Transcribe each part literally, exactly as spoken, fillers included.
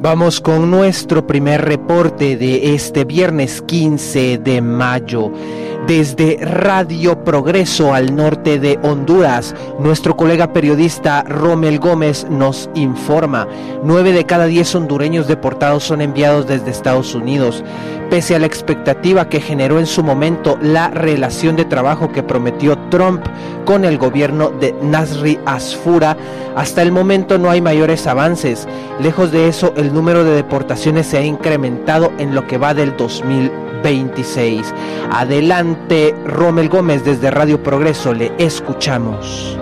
Vamos con nuestro primer reporte de este viernes quince de mayo. Desde Radio Progreso al norte de Honduras, nuestro colega periodista Romel Gómez nos informa. Nueve de cada diez hondureños deportados son enviados desde Estados Unidos. Pese a la expectativa que generó en su momento la relación de trabajo que prometió Trump con el gobierno de Nasri Asfura, hasta el momento no hay mayores avances. Lejos de eso, el número de deportaciones se ha incrementado en lo que va del dos mil veintiséis. Adelante, Romel Gómez, desde Radio Progreso, le escuchamos.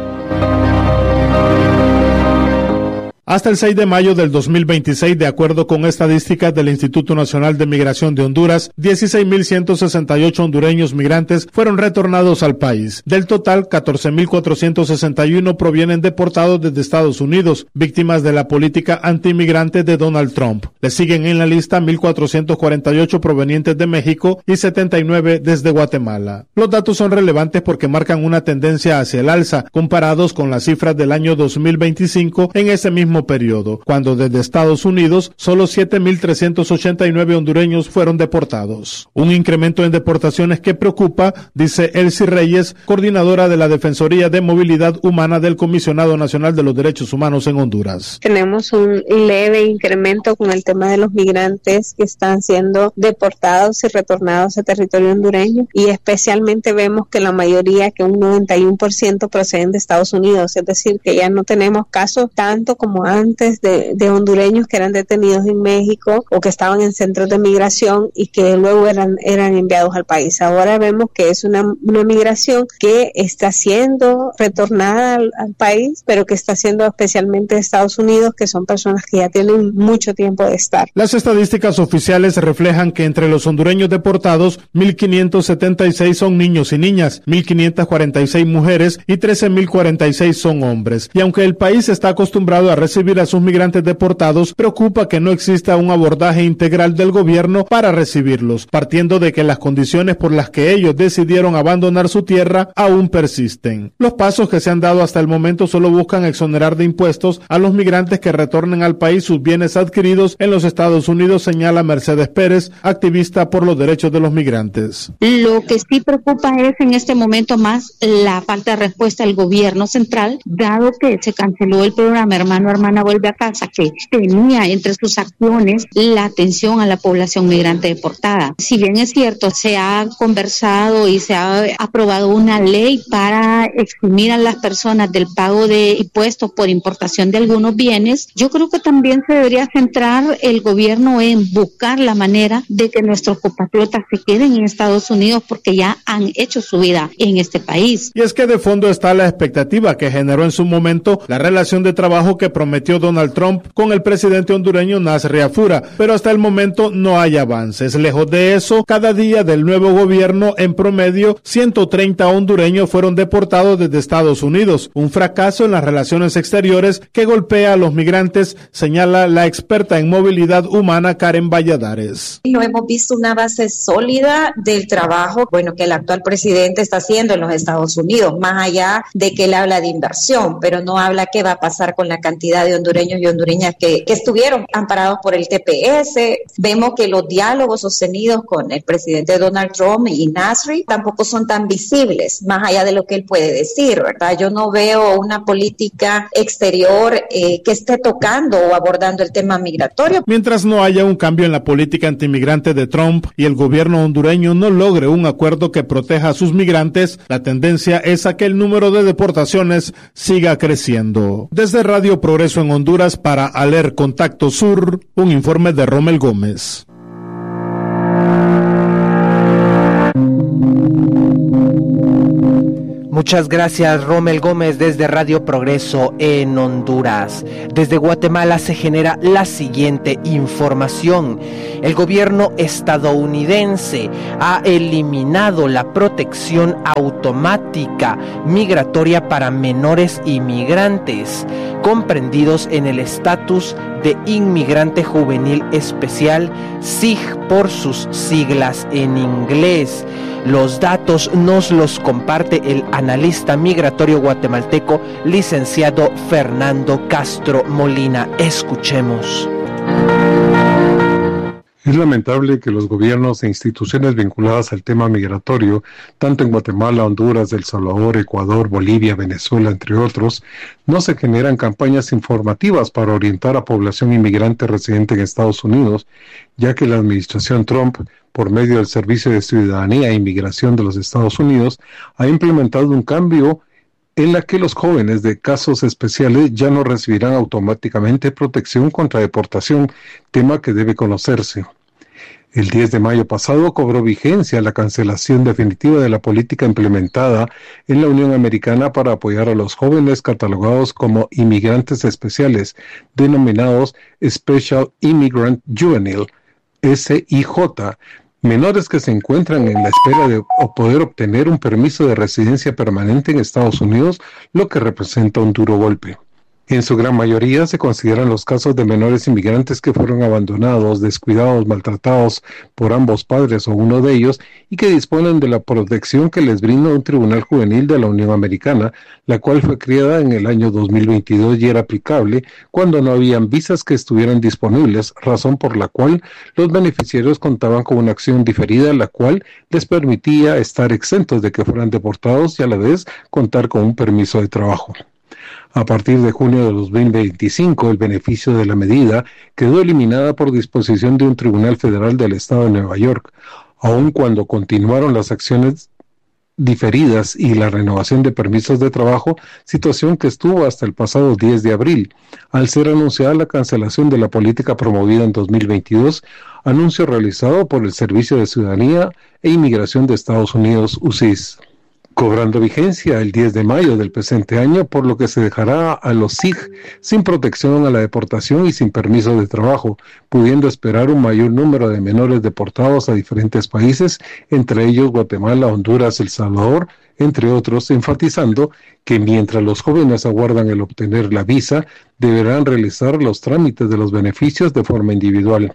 Hasta el seis de mayo del dos mil veintiséis, de acuerdo con estadísticas del Instituto Nacional de Migración de Honduras, dieciséis mil ciento sesenta y ocho hondureños migrantes fueron retornados al país. Del total, catorce mil cuatrocientos sesenta y uno provienen deportados desde Estados Unidos, víctimas de la política antimigrante de Donald Trump. Le siguen en la lista mil cuatrocientos cuarenta y ocho provenientes de México y setenta y nueve desde Guatemala. Los datos son relevantes porque marcan una tendencia hacia el alza, comparados con las cifras del año dos mil veinticinco en ese mismo periodo, cuando desde Estados Unidos solo siete mil trescientos ochenta y nueve hondureños fueron deportados. Un incremento en deportaciones que preocupa, dice Elsie Reyes, coordinadora de la Defensoría de Movilidad Humana del Comisionado Nacional de los Derechos Humanos en Honduras. Tenemos un leve incremento con el tema de los migrantes que están siendo deportados y retornados a territorio hondureño, y especialmente vemos que la mayoría, que un noventa y uno por ciento proceden de Estados Unidos, es decir, que ya no tenemos casos tanto como antes de, de hondureños que eran detenidos en México o que estaban en centros de migración y que luego eran, eran enviados al país. Ahora vemos que es una, una migración que está siendo retornada al, al país, pero que está siendo especialmente de Estados Unidos, que son personas que ya tienen mucho tiempo de estar. Las estadísticas oficiales reflejan que entre los hondureños deportados, mil quinientos setenta y seis son niños y niñas, mil quinientas cuarenta y seis mujeres y trece mil cuarenta y seis son hombres. Y aunque el país está acostumbrado a recibir a sus migrantes deportados, preocupa que no exista un abordaje integral del gobierno para recibirlos, partiendo de que las condiciones por las que ellos decidieron abandonar su tierra aún persisten. Los pasos que se han dado hasta el momento solo buscan exonerar de impuestos a los migrantes que retornen al país sus bienes adquiridos en los Estados Unidos, señala Mercedes Pérez, activista por los derechos de los migrantes. Lo que sí preocupa es en este momento más la falta de respuesta del gobierno central, dado que se canceló el programa Hermano Hermana Vuelve a Casa, que tenía entre sus acciones la atención a la población migrante deportada. Si bien es cierto, se ha conversado y se ha aprobado una ley para eximir a las personas del pago de impuestos por importación de algunos bienes, yo creo que también se debería centrar el gobierno en buscar la manera de que nuestros compatriotas se queden en Estados Unidos, porque ya han hecho su vida en este país. Y es que de fondo está la expectativa que generó en su momento la relación de trabajo que prometió Donald Trump con el presidente hondureño Nasri Asfura, pero hasta el momento no hay avances. Lejos de eso, cada día del nuevo gobierno, en promedio, ciento treinta hondureños fueron deportados desde Estados Unidos, un fracaso en las relaciones exteriores que golpea a los migrantes, señala la experta en movilidad humana Karen Valladares. No hemos visto una base sólida del trabajo, bueno, que el actual presidente está haciendo en los Estados Unidos, más allá de que él habla de inversión, pero no habla qué va a pasar con la cantidad de hondureños y hondureñas que, que estuvieron amparados por el T P S. Vemos que los diálogos sostenidos con el presidente Donald Trump y Nasri tampoco son tan visibles, más allá de lo que él puede decir, ¿verdad? Yo no veo una política exterior eh, que esté tocando o abordando el tema migratorio. Mientras no haya un cambio en la política antimigrante de Trump y el gobierno hondureño no logre un acuerdo que proteja a sus migrantes, la tendencia es a que el número de deportaciones siga creciendo. Desde Radio Progreso en Honduras, para Aler Contacto Sur, un informe de Romel Gómez. Muchas gracias, Romel Gómez, desde Radio Progreso en Honduras. Desde Guatemala se genera la siguiente información. El gobierno estadounidense ha eliminado la protección automática migratoria para menores inmigrantes, comprendidos en el estatus de inmigrante juvenil especial, S I G por sus siglas en inglés. Los datos nos los comparte el analista migratorio guatemalteco, licenciado Fernando Castro Molina. Escuchemos. Es lamentable que los gobiernos e instituciones vinculadas al tema migratorio, tanto en Guatemala, Honduras, El Salvador, Ecuador, Bolivia, Venezuela, entre otros, no se generan campañas informativas para orientar a población inmigrante residente en Estados Unidos, ya que la administración Trump, por medio del Servicio de Ciudadanía e Inmigración de los Estados Unidos, ha implementado un cambio en la que los jóvenes de casos especiales ya no recibirán automáticamente protección contra deportación, tema que debe conocerse. El diez de mayo pasado cobró vigencia la cancelación definitiva de la política implementada en la Unión Americana para apoyar a los jóvenes catalogados como inmigrantes especiales, denominados Special Immigrant Juvenile, S I J, menores que se encuentran en la espera de poder obtener un permiso de residencia permanente en Estados Unidos, lo que representa un duro golpe. En su gran mayoría se consideran los casos de menores inmigrantes que fueron abandonados, descuidados, maltratados por ambos padres o uno de ellos y que disponen de la protección que les brinda un tribunal juvenil de la Unión Americana, la cual fue creada en el año dos mil veintidós y era aplicable cuando no habían visas que estuvieran disponibles, razón por la cual los beneficiarios contaban con una acción diferida, la cual les permitía estar exentos de que fueran deportados y a la vez contar con un permiso de trabajo. A partir de junio de dos mil veinticinco, el beneficio de la medida quedó eliminada por disposición de un tribunal federal del estado de Nueva York, aun cuando continuaron las acciones diferidas y la renovación de permisos de trabajo, situación que estuvo hasta el pasado diez de abril, al ser anunciada la cancelación de la política promovida en dos mil veintidós, anuncio realizado por el Servicio de Ciudadanía e Inmigración de Estados Unidos, U S I S. Cobrando vigencia el diez de mayo del presente año, por lo que se dejará a los S I G sin protección a la deportación y sin permiso de trabajo, pudiendo esperar un mayor número de menores deportados a diferentes países, entre ellos Guatemala, Honduras, El Salvador, entre otros, enfatizando que mientras los jóvenes aguardan el obtener la visa, deberán realizar los trámites de los beneficios de forma individual.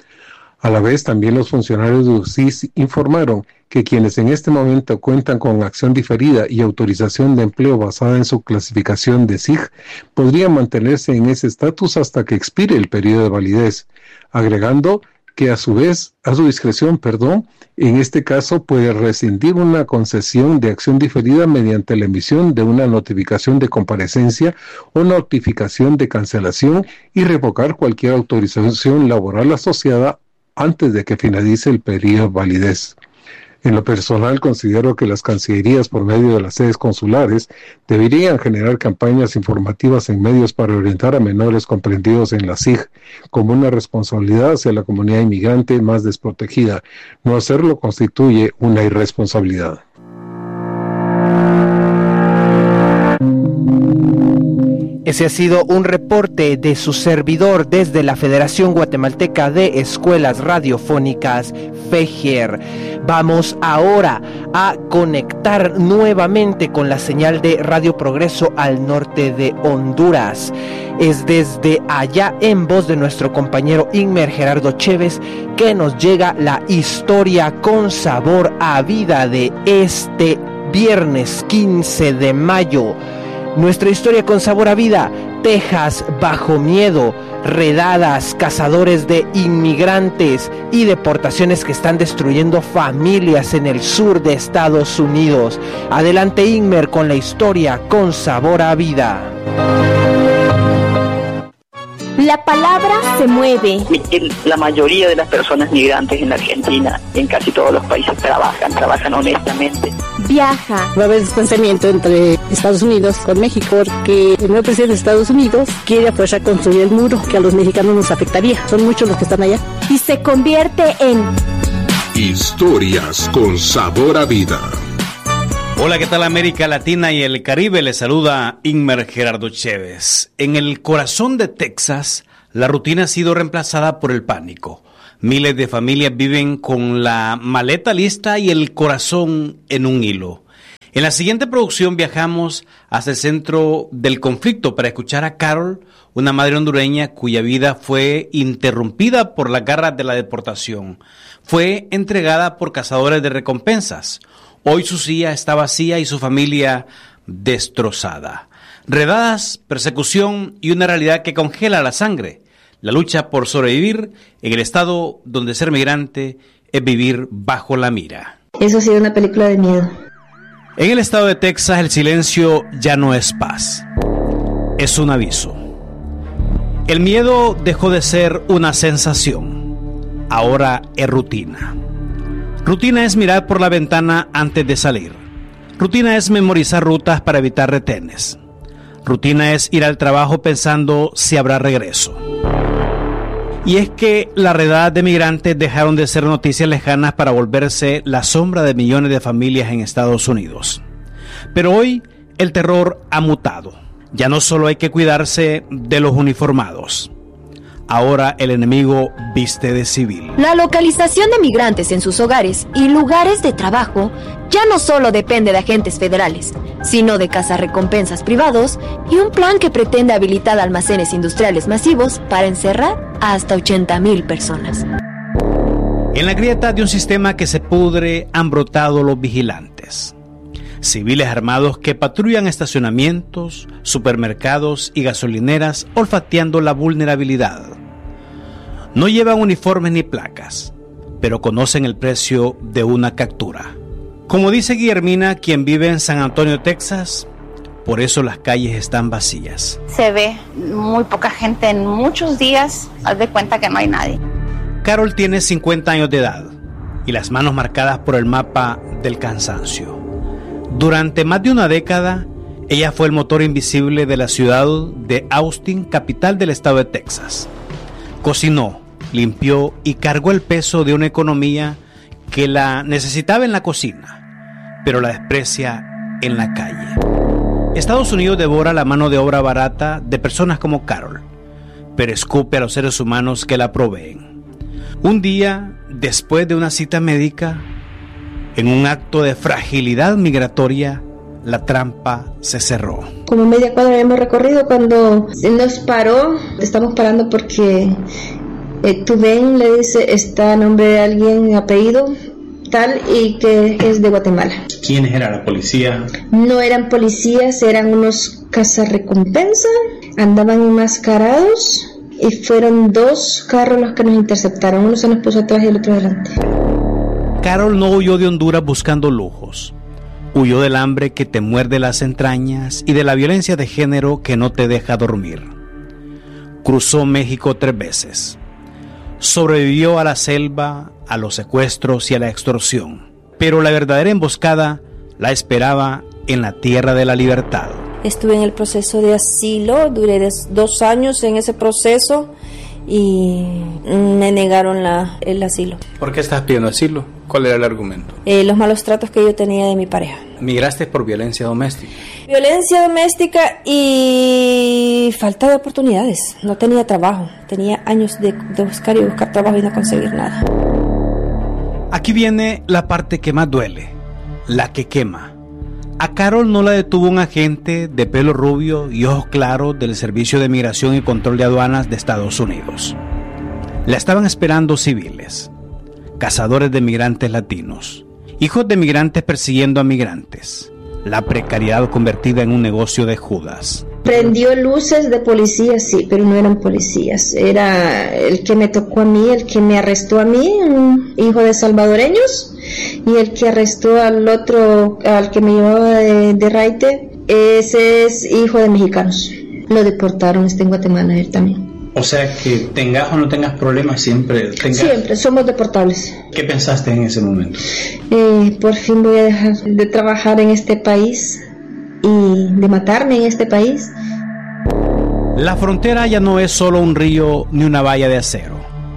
A la vez, también los funcionarios de U S I S informaron que quienes en este momento cuentan con acción diferida y autorización de empleo basada en su clasificación de S I G podrían mantenerse en ese estatus hasta que expire el periodo de validez, agregando que a su vez, a su discreción, perdón, en este caso puede rescindir una concesión de acción diferida mediante la emisión de una notificación de comparecencia o notificación de cancelación y revocar cualquier autorización laboral asociada antes de que finalice el periodo de validez. En lo personal, considero que las cancillerías, por medio de las sedes consulares, deberían generar campañas informativas en medios para orientar a menores comprendidos en la S I G como una responsabilidad hacia la comunidad inmigrante más desprotegida. No hacerlo constituye una irresponsabilidad. Ese ha sido un reporte de su servidor desde la Federación Guatemalteca de Escuelas Radiofónicas, FEGER. Vamos ahora a conectar nuevamente con la señal de Radio Progreso al norte de Honduras. Es desde allá, en voz de nuestro compañero Inmer Gerardo Chévez, que nos llega la historia con sabor a vida de este viernes quince de mayo. Nuestra historia con sabor a vida: Texas bajo miedo, redadas, cazadores de inmigrantes y deportaciones que están destruyendo familias en el sur de Estados Unidos. Adelante, Inmer, con la historia con sabor a vida. La palabra se mueve. La mayoría de las personas migrantes en la Argentina y en casi todos los países trabajan, trabajan honestamente. Viaja. Va a haber distanciamiento entre Estados Unidos con México porque el nuevo presidente de Estados Unidos quiere aprovechar construir el muro que a los mexicanos nos afectaría. Son muchos los que están allá. Y se convierte en Historias con sabor a vida. Hola, ¿qué tal América Latina y el Caribe? Les saluda Inmer Gerardo Chévez. En el corazón de Texas, la rutina ha sido reemplazada por el pánico. Miles de familias viven con la maleta lista y el corazón en un hilo. En la siguiente producción viajamos hasta el centro del conflicto para escuchar a Carol, una madre hondureña cuya vida fue interrumpida por las garras de la deportación. Fue entregada por cazadores de recompensas. Hoy su silla está vacía y su familia destrozada. Redadas, persecución y una realidad que congela la sangre. La lucha por sobrevivir en el estado donde ser migrante es vivir bajo la mira. Eso ha sido una película de miedo. En el estado de Texas el silencio ya no es paz, es un aviso. El miedo dejó de ser una sensación, ahora es rutina. Rutina es mirar por la ventana antes de salir. Rutina es memorizar rutas para evitar retenes. Rutina es ir al trabajo pensando si habrá regreso. Y es que la redada de migrantes dejaron de ser noticias lejanas para volverse la sombra de millones de familias en Estados Unidos. Pero hoy el terror ha mutado. Ya no solo hay que cuidarse de los uniformados. Ahora el enemigo viste de civil. La localización de migrantes en sus hogares y lugares de trabajo ya no solo depende de agentes federales, sino de cazarrecompensas privados y un plan que pretende habilitar almacenes industriales masivos para encerrar a hasta ochenta mil personas. En la grieta de un sistema que se pudre han brotado los vigilantes. Civiles armados que patrullan estacionamientos, supermercados y gasolineras olfateando la vulnerabilidad. No llevan uniformes ni placas, pero conocen el precio de una captura. Como dice Guillermina, quien vive en San Antonio, Texas, por eso las calles están vacías. Se ve muy poca gente en muchos días, haz de cuenta que no hay nadie. Carol tiene cincuenta años de edad y las manos marcadas por el mapa del cansancio. Durante más de una década, ella fue el motor invisible de la ciudad de Austin, capital del estado de Texas. Cocinó, limpió y cargó el peso de una economía que la necesitaba en la cocina, pero la desprecia en la calle. Estados Unidos devora la mano de obra barata de personas como Carol, pero escupe a los seres humanos que la proveen. Un día, después de una cita médica, en un acto de fragilidad migratoria, la trampa se cerró. Como media cuadra hemos recorrido cuando nos paró. Estamos parando porque eh, tú ven, le dice, está nombre de alguien, apellido tal, y que es de Guatemala. ¿Quiénes era la policía? No eran policías, eran unos cazarrecompensa, andaban enmascarados y fueron dos carros los que nos interceptaron. Uno se nos puso atrás y el otro adelante. Carol no huyó de Honduras buscando lujos. Huyó del hambre que te muerde las entrañas y de la violencia de género que no te deja dormir. Cruzó México tres veces. Sobrevivió a la selva, a los secuestros y a la extorsión. Pero la verdadera emboscada la esperaba en la tierra de la libertad. Estuve en el proceso de asilo, duré dos años en ese proceso y me negaron la, el asilo. ¿Por qué estás pidiendo asilo? ¿Cuál era el argumento? Eh, los malos tratos que yo tenía de mi pareja. ¿Migraste por violencia doméstica? Violencia doméstica y falta de oportunidades. No tenía trabajo. Tenía años de, de buscar y buscar trabajo y no conseguir nada. Aquí viene la parte que más duele, la que quema. A Carol no la detuvo un agente de pelo rubio y ojos claros del Servicio de Migración y Control de Aduanas de Estados Unidos. La estaban esperando civiles, cazadores de migrantes latinos, hijos de migrantes persiguiendo a migrantes, la precariedad convertida en un negocio de Judas. Prendió luces de policías, sí, pero no eran policías. Era el que me tocó a mí, el que me arrestó a mí, un hijo de salvadoreños, y el que arrestó al otro, al que me llevaba de, de raite, ese es hijo de mexicanos. Lo deportaron, está en Guatemala él también. O sea que tengas o no tengas problemas, siempre tengas... Siempre, somos deportables. ¿Qué pensaste en ese momento? Eh, por fin voy a dejar de trabajar en este país y de matarme en este país. La frontera ya no es solo un río ni una valla de acero.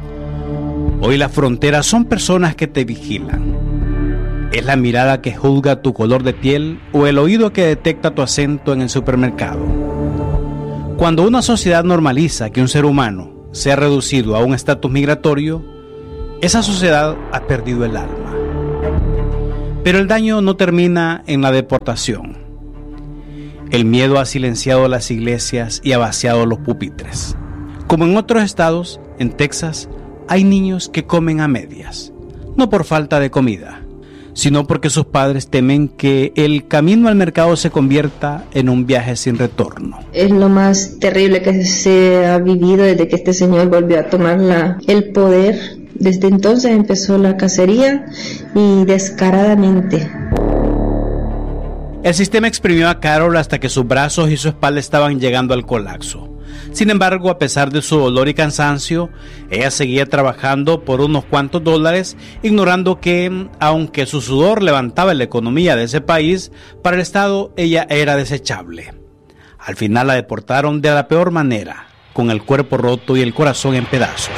Hoy la frontera son personas que te vigilan. Es la mirada que juzga tu color de piel o el oído que detecta tu acento en el supermercado. Cuando una sociedad normaliza que un ser humano sea reducido a un estatus migratorio, esa sociedad ha perdido el alma. Pero el daño no termina en la deportación. El miedo ha silenciado las iglesias y ha vaciado los pupitres. Como en otros estados, en Texas, hay niños que comen a medias, no por falta de comida, sino porque sus padres temen que el camino al mercado se convierta en un viaje sin retorno. Es lo más terrible que se ha vivido desde que este señor volvió a tomar la, el poder. Desde entonces empezó la cacería y descaradamente. El sistema exprimió a Carol hasta que sus brazos y su espalda estaban llegando al colapso. Sin embargo, a pesar de su dolor y cansancio, ella seguía trabajando por unos cuantos dólares, ignorando que, aunque su sudor levantaba la economía de ese país, para el Estado ella era desechable. Al final la deportaron de la peor manera, con el cuerpo roto y el corazón en pedazos.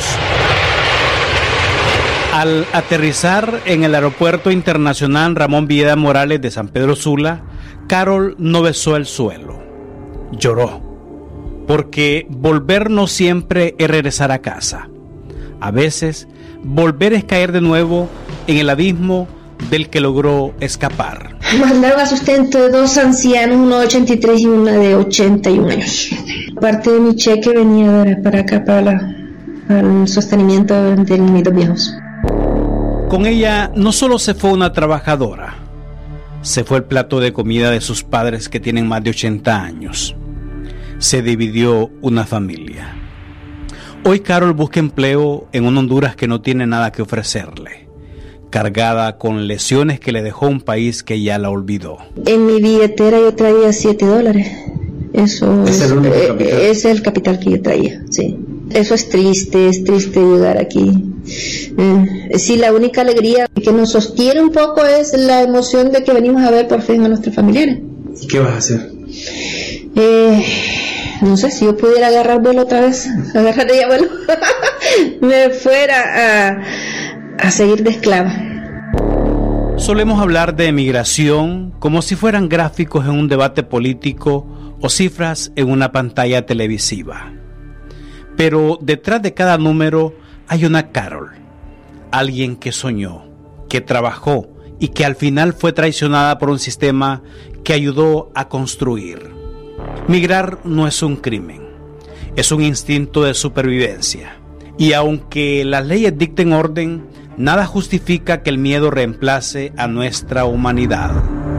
Al aterrizar en el Aeropuerto Internacional Ramón Villeda Morales de San Pedro Sula, Carol no besó el suelo. Lloró, porque volver no siempre es regresar a casa. A veces, volver es caer de nuevo en el abismo del que logró escapar. Mandaron a sustento de dos ancianos, uno de ochenta y tres y una de ochenta y un años. Parte de mi cheque venía para acá, para, la, para el sostenimiento de mis dos viejos. Con ella no solo se fue una trabajadora, se fue el plato de comida de sus padres que tienen más de ochenta años. Se dividió una familia. Hoy Carol busca empleo en un Honduras que no tiene nada que ofrecerle, cargada con lesiones que le dejó un país que ya la olvidó. En mi billetera yo traía siete dólares. Eso es, ¿Es, el único eh, capital? es el capital que yo traía, sí. Eso es triste, es triste llegar aquí. Eh, sí, la única alegría que nos sostiene un poco es la emoción de que venimos a ver por fin a nuestros familiares. ¿Y qué vas a hacer? Eh, no sé, si yo pudiera agarrar vuelo otra vez, agarrar de vuelo, me fuera a, a seguir de esclava. Solemos hablar de emigración como si fueran gráficos en un debate político o cifras en una pantalla televisiva. Pero detrás de cada número hay una Carol, alguien que soñó, que trabajó y que al final fue traicionada por un sistema que ayudó a construir. Migrar no es un crimen, es un instinto de supervivencia. Y aunque las leyes dicten orden, nada justifica que el miedo reemplace a nuestra humanidad.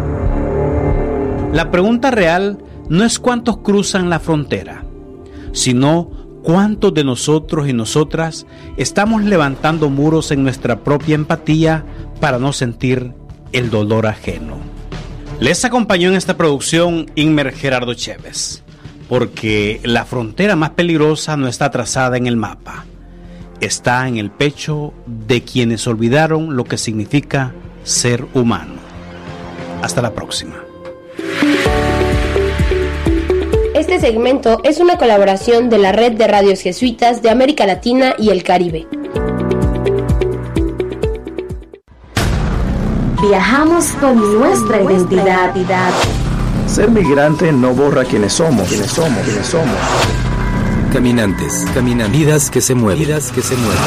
La pregunta real no es cuántos cruzan la frontera, sino cuántos de nosotros y nosotras estamos levantando muros en nuestra propia empatía para no sentir el dolor ajeno. Les acompañó en esta producción Inmer Gerardo Chévez, porque la frontera más peligrosa no está trazada en el mapa, está en el pecho de quienes olvidaron lo que significa ser humano. Hasta la próxima. Este segmento es una colaboración de la Red de Radios Jesuitas de América Latina y el Caribe. Viajamos con nuestra identidad. Ser migrante no borra quiénes somos, quiénes somos, quiénes somos. Caminantes, caminan, vidas que se mueven, vidas que se mueven.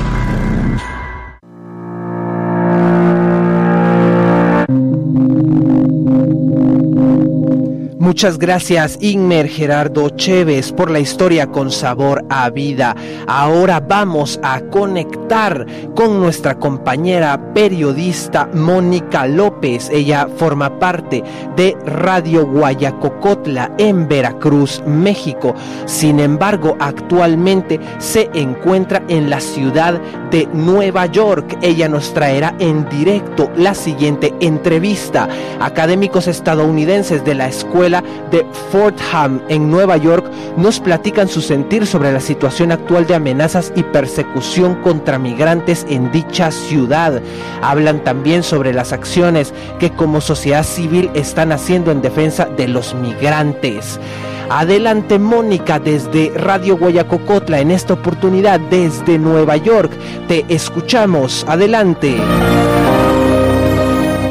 Muchas gracias, Inmer Gerardo Chévez, por la historia con sabor a vida. Ahora vamos a conectar con nuestra compañera periodista Mónica López. Ella forma parte de Radio Guayacocotla en Veracruz, México. Sin embargo, actualmente se encuentra en la ciudad de Nueva York. Ella nos traerá en directo la siguiente entrevista. Académicos estadounidenses de la escuela de Fordham en Nueva York nos platican su sentir sobre la situación actual de amenazas y persecución contra migrantes en dicha ciudad. Hablan también sobre las acciones que como sociedad civil están haciendo en defensa de los migrantes. Adelante, Mónica, desde Radio Guayacocotla, en esta oportunidad desde Nueva York. Te escuchamos. Adelante.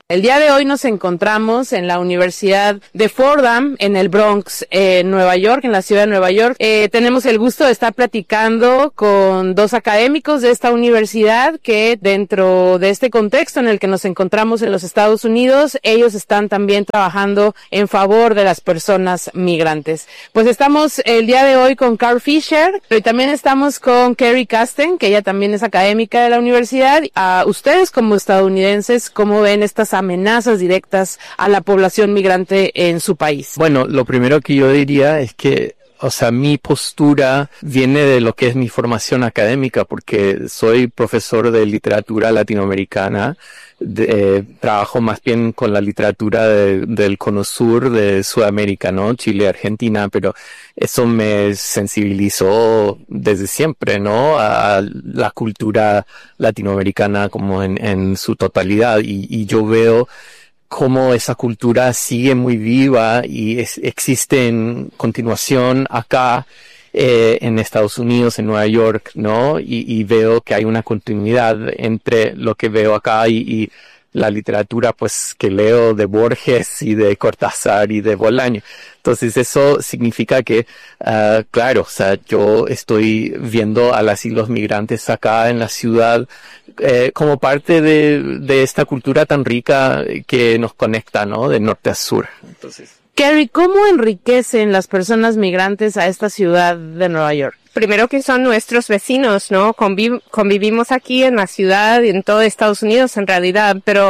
El día de hoy nos encontramos en la Universidad de Fordham, en el Bronx, en Nueva York, en la ciudad de Nueva York. Eh, tenemos el gusto de estar platicando con dos académicos de esta universidad que dentro de este contexto en el que nos encontramos en los Estados Unidos, ellos están también trabajando en favor de las personas migrantes. Pues estamos el día de hoy con Carl Fisher, pero también estamos con Kerry Casten, que ella también es académica de la universidad. A ustedes como estadounidenses, ¿cómo ven estas amenazas directas a la población migrante en su país? Bueno, lo primero que yo diría es que, o sea, mi postura viene de lo que es mi formación académica, porque soy profesor de literatura latinoamericana. De, eh, trabajo más bien con la literatura de, del cono sur de Sudamérica, ¿no? Chile, Argentina, pero eso me sensibilizó desde siempre, ¿no? A la cultura latinoamericana como en, en su totalidad, y, y yo veo cómo esa cultura sigue muy viva y es, existe en continuación acá eh, en Estados Unidos, en Nueva York, ¿no? Y, y veo que hay una continuidad entre lo que veo acá y, y la literatura, pues, que leo de Borges y de Cortázar y de Bolaño. Entonces eso significa que, uh, claro, o sea, yo estoy viendo a las y los migrantes acá en la ciudad eh, como parte de, de esta cultura tan rica que nos conecta, ¿no? De norte a sur. Entonces. Kerry, ¿cómo enriquecen las personas migrantes a esta ciudad de Nueva York? Primero que son nuestros vecinos, ¿no? Conviv- convivimos aquí en la ciudad y en todo Estados Unidos en realidad, pero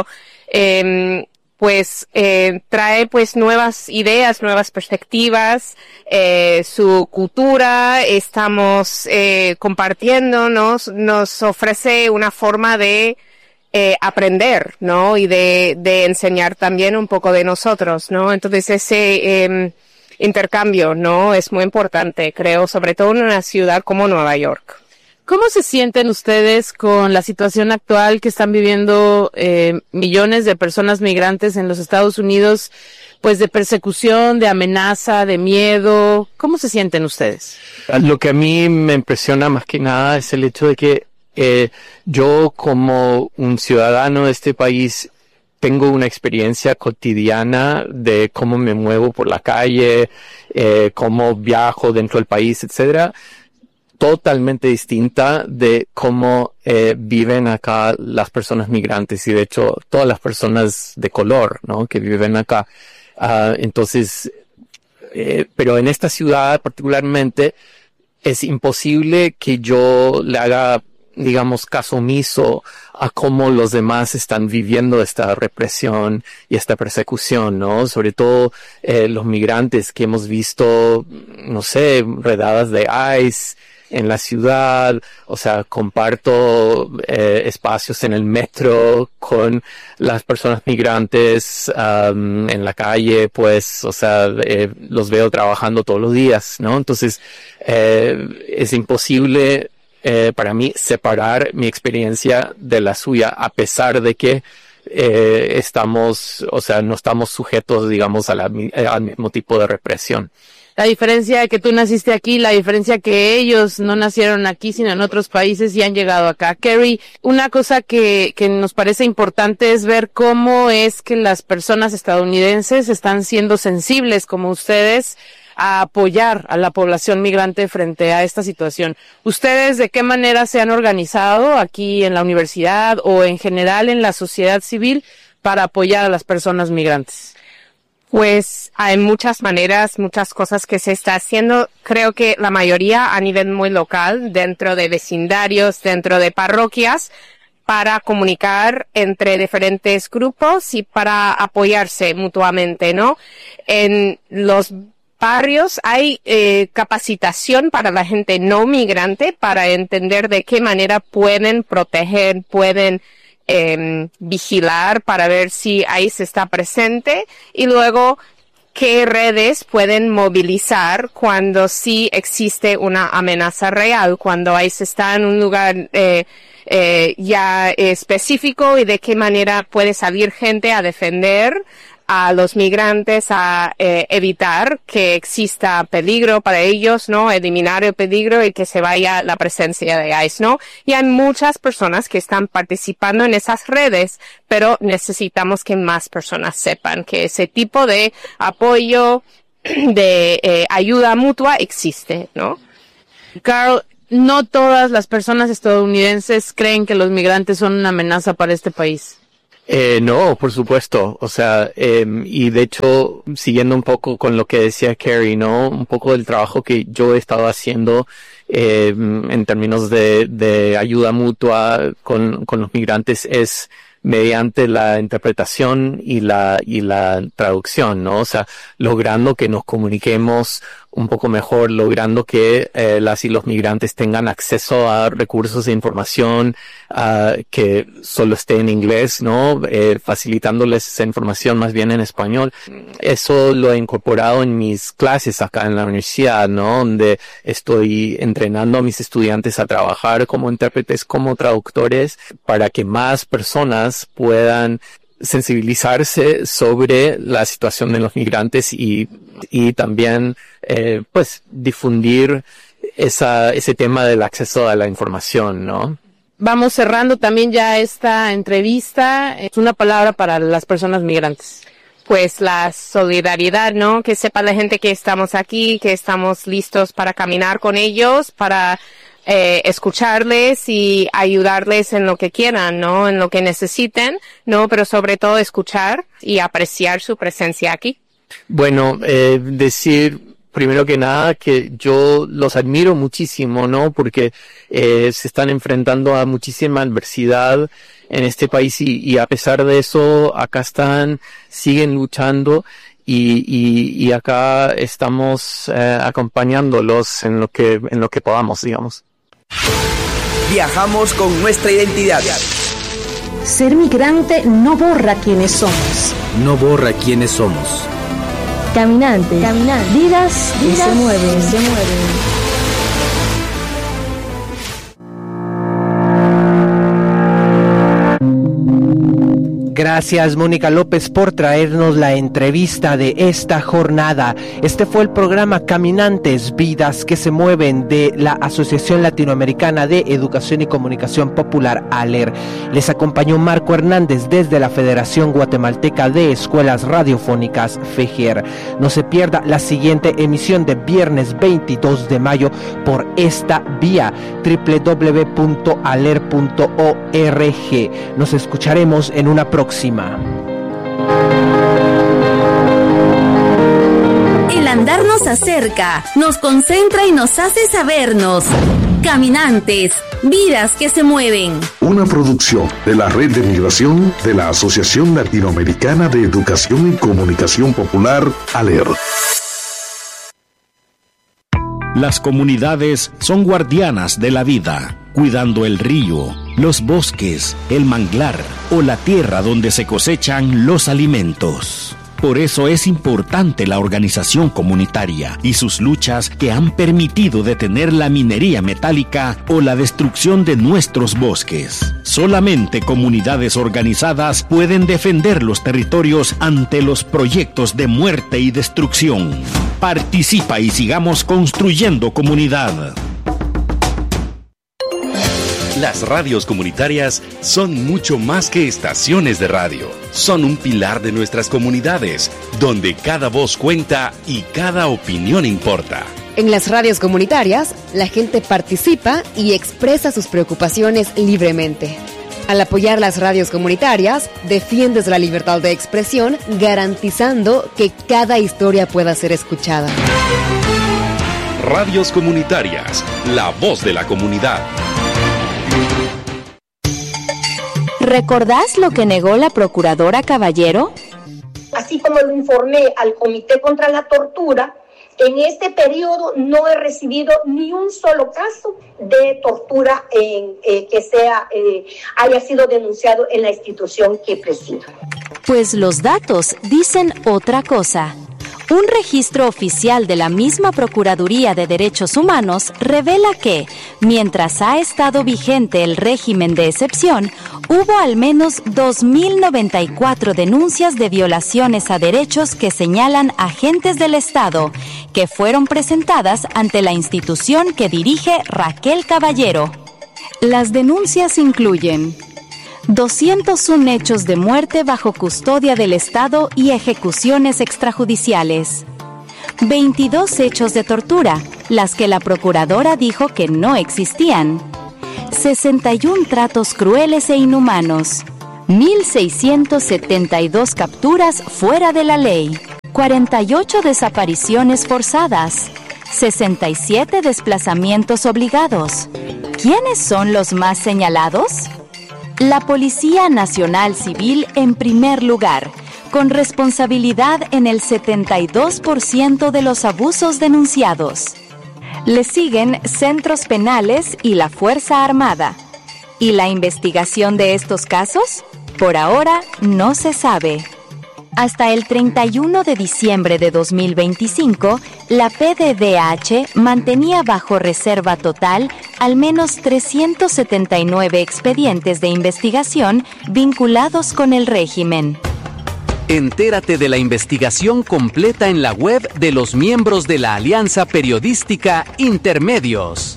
eh, pues eh, trae pues nuevas ideas, nuevas perspectivas, eh, su cultura, estamos eh, compartiendo, nos, nos ofrece una forma de Eh, aprender, ¿no? Y de, de enseñar también un poco de nosotros, ¿no? Entonces ese eh, intercambio, ¿no? Es muy importante, creo, sobre todo en una ciudad como Nueva York. ¿Cómo se sienten ustedes con la situación actual que están viviendo eh, millones de personas migrantes en los Estados Unidos, pues de persecución, de amenaza, de miedo? ¿Cómo se sienten ustedes? Lo que a mí me impresiona más que nada es el hecho de que Eh, yo como un ciudadano de este país tengo una experiencia cotidiana de cómo me muevo por la calle, eh, cómo viajo dentro del país, etcétera, totalmente distinta de cómo eh, viven acá las personas migrantes y de hecho todas las personas de color, ¿no? Que viven acá. Uh, entonces, eh, pero en esta ciudad particularmente es imposible que yo le haga, digamos, caso omiso a cómo los demás están viviendo esta represión y esta persecución, ¿no? Sobre todo eh, los migrantes que hemos visto, no sé, redadas de ICE en la ciudad, o sea, comparto eh, espacios en el metro con las personas migrantes um, en la calle, pues, o sea, eh, los veo trabajando todos los días, ¿no? Entonces, eh, es imposible Eh, para mí separar mi experiencia de la suya, a pesar de que eh, estamos, o sea, no estamos sujetos, digamos, a la, al mismo tipo de represión. La diferencia de que tú naciste aquí, la diferencia que ellos no nacieron aquí, sino en otros países y han llegado acá. Kerry, una cosa que, que nos parece importante es ver cómo es que las personas estadounidenses están siendo sensibles, como ustedes, a apoyar a la población migrante frente a esta situación. ¿Ustedes de qué manera se han organizado aquí en la universidad o en general en la sociedad civil para apoyar a las personas migrantes? Pues hay muchas maneras, muchas cosas que se está haciendo. Creo que la mayoría a nivel muy local, dentro de vecindarios, dentro de parroquias, para comunicar entre diferentes grupos y para apoyarse mutuamente, ¿no? En los barrios hay eh, capacitación para la gente no migrante para entender de qué manera pueden proteger, pueden eh, vigilar para ver si ICE está presente y luego qué redes pueden movilizar cuando sí existe una amenaza real, cuando ICE está en un lugar eh, eh, ya específico y de qué manera puede salir gente a defender a los migrantes a eh, evitar que exista peligro para ellos, ¿no? Eliminar el peligro y que se vaya la presencia de ICE, ¿no? Y hay muchas personas que están participando en esas redes, pero necesitamos que más personas sepan que ese tipo de apoyo, de eh, ayuda mutua existe, ¿no? Carl, no todas las personas estadounidenses creen que los migrantes son una amenaza para este país. Eh, no, por supuesto. O sea, eh, y de hecho, siguiendo un poco con lo que decía Carrie, ¿no? Un poco del trabajo que yo he estado haciendo, eh, en términos de, de ayuda mutua con, con los migrantes es mediante la interpretación y la, y la traducción, ¿no? O sea, logrando que nos comuniquemos un poco mejor, logrando que eh, las y los migrantes tengan acceso a recursos de información uh, que solo esté en inglés, ¿no? Eh, facilitándoles esa información más bien en español. Eso lo he incorporado en mis clases acá en la universidad, ¿no? Donde estoy entrenando a mis estudiantes a trabajar como intérpretes, como traductores, para que más personas puedan sensibilizarse sobre la situación de los migrantes y, y también, eh, pues, difundir esa, ese tema del acceso a la información, ¿no? Vamos cerrando también ya esta entrevista. Es una palabra para las personas migrantes. Pues la solidaridad, ¿no? Que sepa la gente que estamos aquí, que estamos listos para caminar con ellos, para Eh, escucharles y ayudarles en lo que quieran, ¿no? En lo que necesiten, ¿no? Pero sobre todo escuchar y apreciar su presencia aquí. Bueno, eh, decir primero que nada que yo los admiro muchísimo, ¿no? Porque eh, se están enfrentando a muchísima adversidad en este país y, y a pesar de eso, acá están, siguen luchando. Y, y, y acá estamos eh, acompañándolos en lo que, en lo que podamos, digamos. Viajamos con nuestra identidad. Ser migrante no borra quiénes somos. No borra quiénes somos. Caminante, caminante, vidas, vidas que se mueven, se mueven. Gracias, Mónica López, por traernos la entrevista de esta jornada. Este fue el programa Caminantes, Vidas que se Mueven de la Asociación Latinoamericana de Educación y Comunicación Popular, ALER. Les acompañó Marco Hernández desde la Federación Guatemalteca de Escuelas Radiofónicas, FEGER. No se pierda la siguiente emisión de viernes veintidós de mayo por esta vía, doble u doble u doble u punto aler punto org. Nos escucharemos en una próxima. El andar nos acerca, nos concentra y nos hace sabernos. Caminantes, vidas que se mueven. Una producción de la Red de Migración de la Asociación Latinoamericana de Educación y Comunicación Popular, ALER. Las comunidades son guardianas de la vida, cuidando el río, los bosques, el manglar o la tierra donde se cosechan los alimentos. Por eso es importante la organización comunitaria y sus luchas que han permitido detener la minería metálica o la destrucción de nuestros bosques. Solamente comunidades organizadas pueden defender los territorios ante los proyectos de muerte y destrucción. Participa y sigamos construyendo comunidad. Las radios comunitarias son mucho más que estaciones de radio. Son un pilar de nuestras comunidades, donde cada voz cuenta y cada opinión importa. En las radios comunitarias, la gente participa y expresa sus preocupaciones libremente. Al apoyar las radios comunitarias, defiendes la libertad de expresión, garantizando que cada historia pueda ser escuchada. Radios comunitarias, la voz de la comunidad. ¿Recordás lo que negó la procuradora Caballero? Así como lo informé al Comité contra la Tortura, en este periodo no he recibido ni un solo caso de tortura en, eh, que sea eh, haya sido denunciado en la institución que presido. Pues los datos dicen otra cosa. Un registro oficial de la misma Procuraduría de Derechos Humanos revela que, mientras ha estado vigente el régimen de excepción, hubo al menos dos mil noventa y cuatro denuncias de violaciones a derechos que señalan agentes del Estado, que fueron presentadas ante la institución que dirige Raquel Caballero. Las denuncias incluyen doscientos uno hechos de muerte bajo custodia del Estado y ejecuciones extrajudiciales, veintidós hechos de tortura, las que la procuradora dijo que no existían, sesenta y uno tratos crueles e inhumanos, mil seiscientas setenta y dos capturas fuera de la ley, cuarenta y ocho desapariciones forzadas, sesenta y siete desplazamientos obligados. ¿Quiénes son los más señalados? La Policía Nacional Civil en primer lugar, con responsabilidad en el setenta y dos por ciento de los abusos denunciados. Le siguen centros penales y la Fuerza Armada. ¿Y la investigación de estos casos? Por ahora no se sabe. Hasta el treinta y uno de diciembre de dos mil veinticinco, la P D D H mantenía bajo reserva total al menos trescientos setenta y nueve expedientes de investigación vinculados con el régimen. Entérate de la investigación completa en la web de los miembros de la Alianza Periodística Intermedios.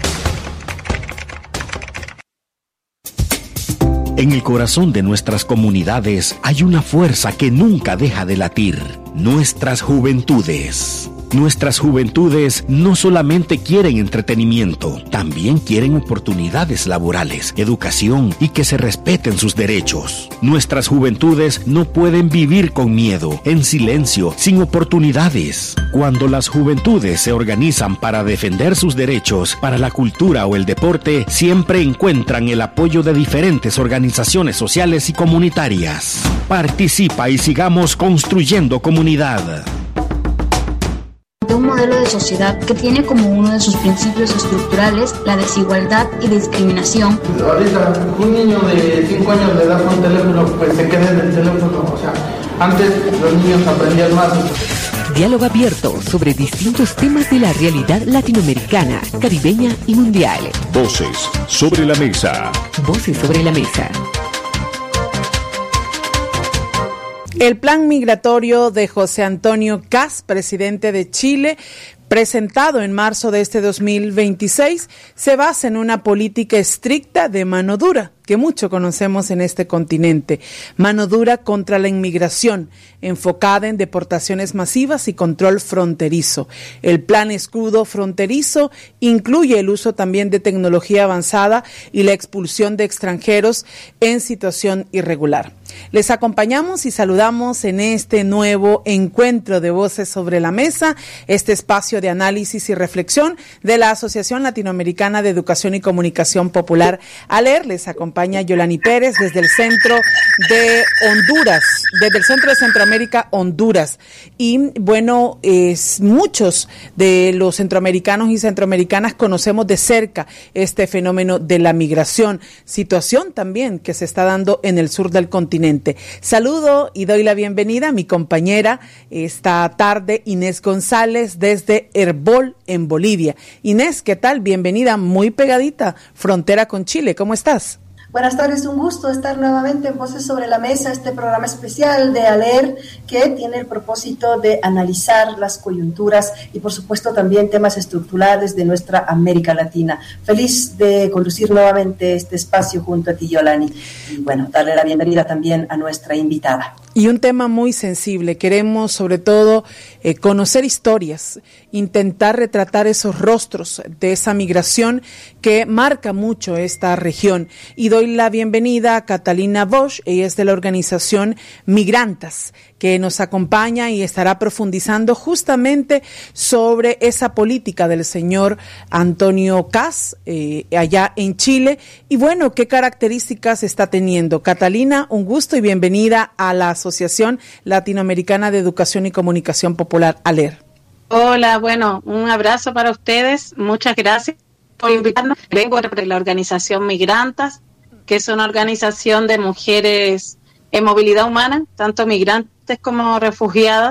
En el corazón de nuestras comunidades hay una fuerza que nunca deja de latir: nuestras juventudes. Nuestras juventudes no solamente quieren entretenimiento, también quieren oportunidades laborales, educación y que se respeten sus derechos. Nuestras juventudes no pueden vivir con miedo, en silencio, sin oportunidades. Cuando las juventudes se organizan para defender sus derechos, para la cultura o el deporte, siempre encuentran el apoyo de diferentes organizaciones sociales y comunitarias. Participa y sigamos construyendo comunidad. De un modelo de sociedad que tiene como uno de sus principios estructurales la desigualdad y discriminación. Ahorita un niño de cinco años le das un teléfono, pues se queda en el teléfono. O sea, antes los niños aprendían más. Diálogo abierto sobre distintos temas de la realidad latinoamericana, caribeña y mundial. Voces sobre la mesa. Voces sobre la mesa. El plan migratorio de José Antonio Kast, presidente de Chile, presentado en marzo de este dos mil veintiséis, se basa en una política estricta de mano dura, que mucho conocemos en este continente. Mano dura contra la inmigración, enfocada en deportaciones masivas y control fronterizo. El plan escudo fronterizo incluye el uso también de tecnología avanzada y la expulsión de extranjeros en situación irregular. Les acompañamos y saludamos en este nuevo encuentro de Voces sobre la Mesa, este espacio de análisis y reflexión de la Asociación Latinoamericana de Educación y Comunicación Popular, ALER. Les acompaña Yolani Pérez desde el centro de Honduras, desde el centro de Centroamérica, Honduras. Y bueno, es, muchos de los centroamericanos y centroamericanas conocemos de cerca este fenómeno de la migración, situación también que se está dando en el sur del continente. Saludo y doy la bienvenida a mi compañera esta tarde, Inés González, desde Herbol, en Bolivia. Inés, ¿qué tal? Bienvenida, muy pegadita, frontera con Chile. ¿Cómo estás? Buenas tardes, un gusto estar nuevamente en Voces sobre la Mesa, este programa especial de ALER que tiene el propósito de analizar las coyunturas y por supuesto también temas estructurales de nuestra América Latina. Feliz de conducir nuevamente este espacio junto a ti, Yolani, y bueno, darle la bienvenida también a nuestra invitada. Y un tema muy sensible, queremos sobre todo eh, conocer historias, intentar retratar esos rostros de esa migración que marca mucho esta región. Y doy la bienvenida a Catalina Bosch, ella es de la organización Migrantas, que nos acompaña y estará profundizando justamente sobre esa política del señor Antonio Kast eh, allá en Chile. Y bueno, ¿qué características está teniendo? Catalina, un gusto y bienvenida a la Asociación Latinoamericana de Educación y Comunicación Popular, ALER. Hola, bueno, un abrazo para ustedes, muchas gracias por invitarnos. Vengo de la organización Migrantas, que es una organización de mujeres en movilidad humana, tanto migrantes como refugiadas,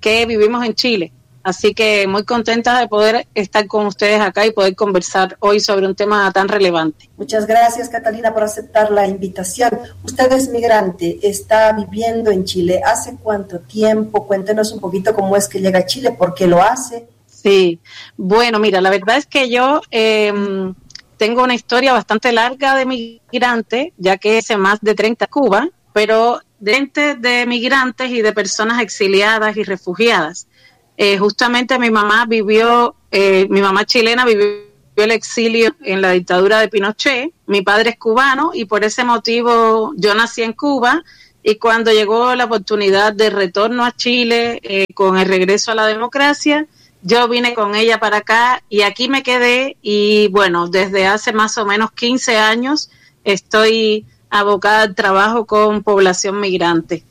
que vivimos en Chile. Así que muy contenta de poder estar con ustedes acá y poder conversar hoy sobre un tema tan relevante. Muchas gracias, Catalina, por aceptar la invitación. Usted es migrante, está viviendo en Chile. ¿Hace cuánto tiempo? Cuéntenos un poquito cómo es que llega a Chile, por qué lo hace. Sí, bueno, mira, la verdad es que yo eh, tengo una historia bastante larga de migrante, ya que hace más de treinta Cuba, pero de, de migrantes y de personas exiliadas y refugiadas. Eh, justamente mi mamá vivió, eh, mi mamá chilena vivió el exilio en la dictadura de Pinochet, mi padre es cubano y por ese motivo yo nací en Cuba y cuando llegó la oportunidad de retorno a Chile eh, con el regreso a la democracia, yo vine con ella para acá y aquí me quedé y bueno, desde hace más o menos quince años estoy abocada al trabajo con población migrante.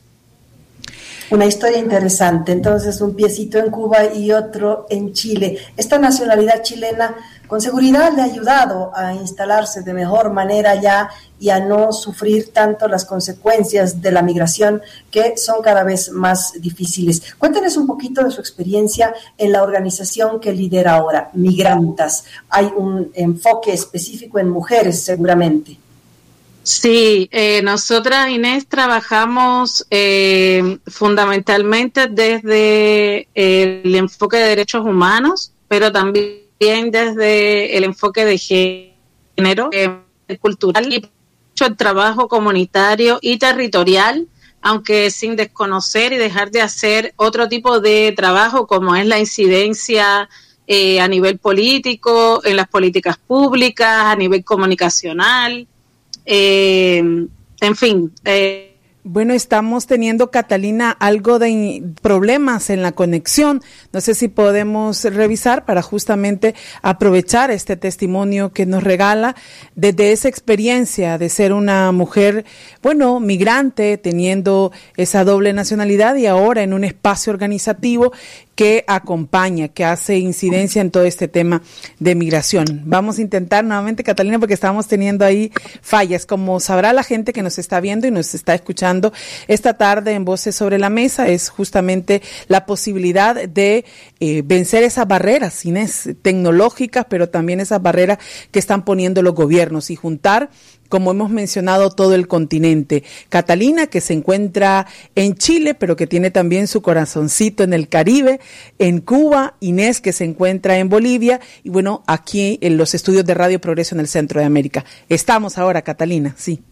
Una historia interesante, entonces un piecito en Cuba y otro en Chile. Esta nacionalidad chilena con seguridad le ha ayudado a instalarse de mejor manera ya y a no sufrir tanto las consecuencias de la migración que son cada vez más difíciles. Cuéntenos un poquito de su experiencia en la organización que lidera ahora, Migrantas. Hay un enfoque específico en mujeres seguramente. Sí, eh, nosotras, Inés, trabajamos eh, fundamentalmente desde el enfoque de derechos humanos, pero también desde el enfoque de género, eh, cultural y el trabajo comunitario y territorial, aunque sin desconocer y dejar de hacer otro tipo de trabajo como es la incidencia eh, a nivel político, en las políticas públicas, a nivel comunicacional. Eh, en fin. Eh. Bueno, estamos teniendo, Catalina, algo de problemas en la conexión. No sé si podemos revisar para justamente aprovechar este testimonio que nos regala desde esa experiencia de ser una mujer, bueno, migrante, teniendo esa doble nacionalidad y ahora en un espacio organizativo que acompaña, que hace incidencia en todo este tema de migración. Vamos a intentar nuevamente, Catalina, porque estamos teniendo ahí fallas. Como sabrá la gente que nos está viendo y nos está escuchando esta tarde en Voces sobre la Mesa, es justamente la posibilidad de eh, vencer esas barreras, Inés, tecnológicas, pero también esas barreras que están poniendo los gobiernos y juntar, como hemos mencionado, todo el continente. Catalina, que se encuentra en Chile, pero que tiene también su corazoncito en el Caribe, en Cuba. Inés, que se encuentra en Bolivia, y bueno, aquí en los estudios de Radio Progreso en el Centro de América. Estamos ahora, Catalina, sí.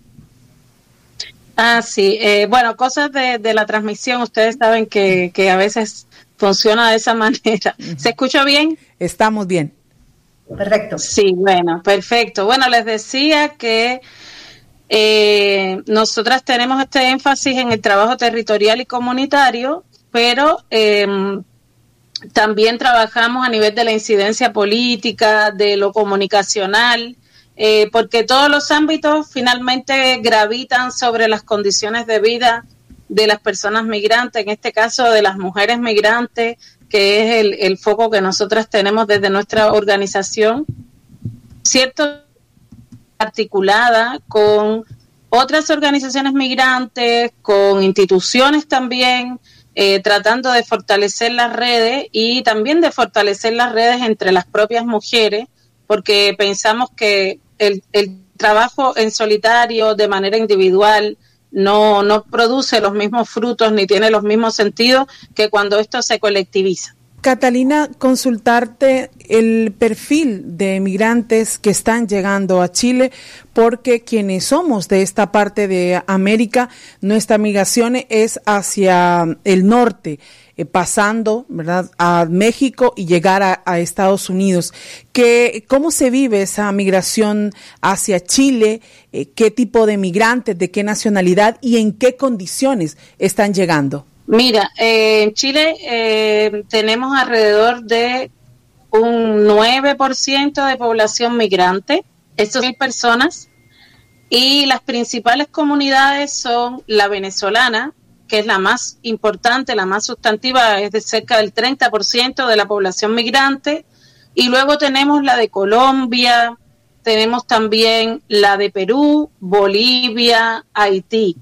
Ah, sí. Eh, bueno, cosas de, de la transmisión, ustedes saben que, que a veces funciona de esa manera. Uh-huh. ¿Se escucha bien? Estamos bien. Perfecto. Sí, bueno, perfecto. Bueno, les decía que eh, nosotras tenemos este énfasis en el trabajo territorial y comunitario, pero eh, también trabajamos a nivel de la incidencia política, de lo comunicacional, eh, porque todos los ámbitos finalmente gravitan sobre las condiciones de vida de las personas migrantes, en este caso de las mujeres migrantes, que es el, el foco que nosotras tenemos desde nuestra organización, cierto, articulada con otras organizaciones migrantes, con instituciones también, eh, tratando de fortalecer las redes y también de fortalecer las redes entre las propias mujeres, porque pensamos que el, el trabajo en solitario, de manera individual, no, no produce los mismos frutos ni tiene los mismos sentidos que cuando esto se colectiviza. Catalina, consultarte el perfil de migrantes que están llegando a Chile, porque quienes somos de esta parte de América, nuestra migración es hacia el norte, eh, pasando, ¿verdad?, a México y llegar a, a Estados Unidos. ¿Qué, ¿Cómo se vive esa migración hacia Chile? Eh, ¿Qué tipo de migrantes, de qué nacionalidad y en qué condiciones están llegando? Mira, eh, en Chile eh, tenemos alrededor de un nueve por ciento de población migrante, estos mil personas, y las principales comunidades son la venezolana, que es la más importante, la más sustantiva, es de cerca del treinta por ciento de la población migrante, y luego tenemos la de Colombia, tenemos también la de Perú, Bolivia, Haití.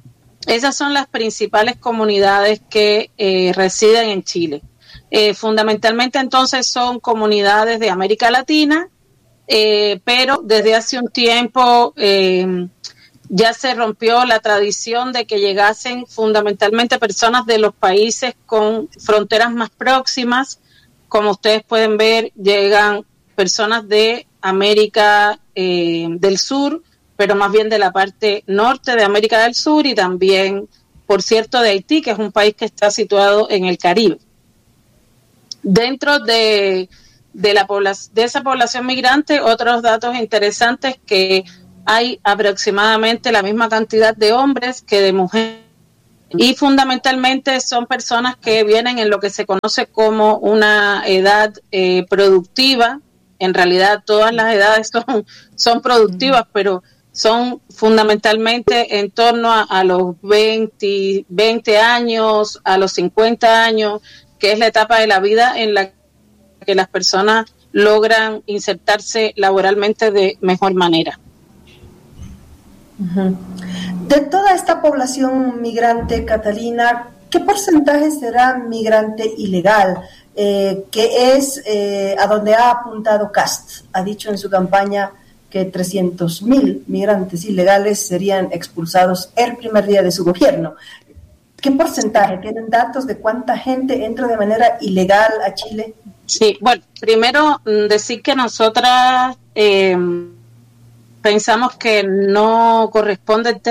Esas son las principales comunidades que eh, residen en Chile. Eh, fundamentalmente entonces son comunidades de América Latina, eh, pero desde hace un tiempo eh, ya se rompió la tradición de que llegasen fundamentalmente personas de los países con fronteras más próximas. Como ustedes pueden ver, llegan personas de América eh, del Sur, pero más bien de la parte norte de América del Sur y también, por cierto, de Haití, que es un país que está situado en el Caribe. Dentro de, de, la población, de esa población migrante, otros datos interesantes, que hay aproximadamente la misma cantidad de hombres que de mujeres, y fundamentalmente son personas que vienen en lo que se conoce como una edad eh, productiva. En realidad todas las edades son, son productivas, pero son fundamentalmente en torno a, a los veinte, veinte años, a los cincuenta años, que es la etapa de la vida en la que las personas logran insertarse laboralmente de mejor manera. Uh-huh. De toda esta población migrante, Catalina, ¿qué porcentaje será migrante ilegal? Eh, que es eh, a donde ha apuntado Kast. Ha dicho en su campaña que trescientos mil migrantes ilegales serían expulsados el primer día de su gobierno. ¿Qué porcentaje? ¿Tienen datos de cuánta gente entra de manera ilegal a Chile? Sí, bueno, primero decir que nosotras eh, pensamos que no corresponde el tema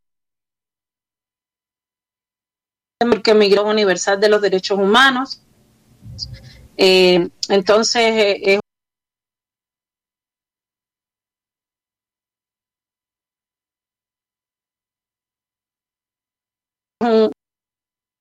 porque Migración Universal de los Derechos Humanos. Eh, entonces, eh, es